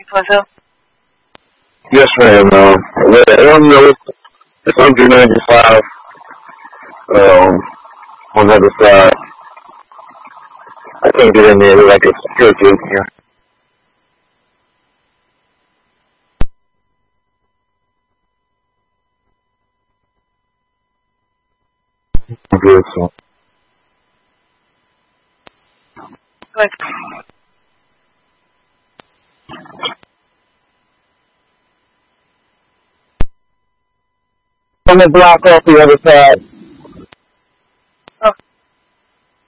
Myself? Yes, ma'am. I don't know. It's under 95 on the other side. I can't get in there like a security in here. Good, so. Like, On the block off the other side.